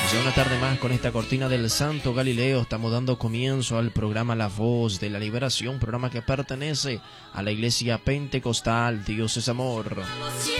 Ya una tarde más con esta cortina del Santo Galileo estamos dando comienzo al programa La Voz de la Liberación, programa que pertenece a la Iglesia Pentecostal Dios es Amor.